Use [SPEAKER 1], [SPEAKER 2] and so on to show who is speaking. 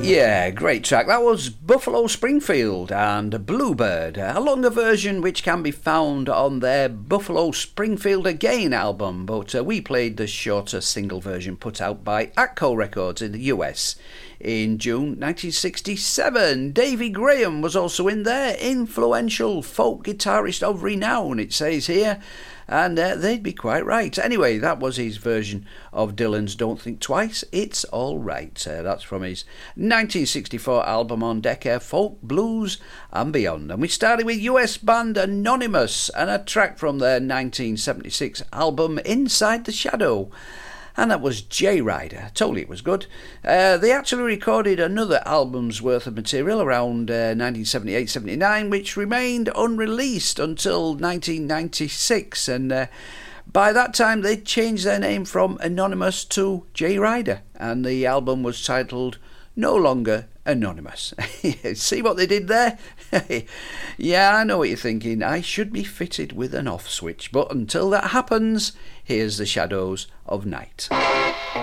[SPEAKER 1] Yeah, great track. That was Buffalo Springfield and Bluebird, a longer version which can be found on their Buffalo Springfield Again album, but we played the shorter single version put out by Atco Records in the US in June 1967. Davy Graham was also in there, influential folk guitarist of renown, it says here. And they'd be quite right. Anyway, that was his version of Dylan's Don't Think Twice, It's All Right. That's from his 1964 album On Deck, Folk, Blues and Beyond. And we started with US band Anonymous and a track from their 1976 album Inside the Shadow. And that was J Rider. Told you it was good. They actually recorded another album's worth of material around 1978-79, which remained unreleased until 1996. And by that time, they'd changed their name from Anonymous to J Rider. And the album was titled No Longer Anonymous. See what they did there? Yeah, I know what you're thinking. I should be fitted with an off switch. But until that happens, here's the Shadows of Night.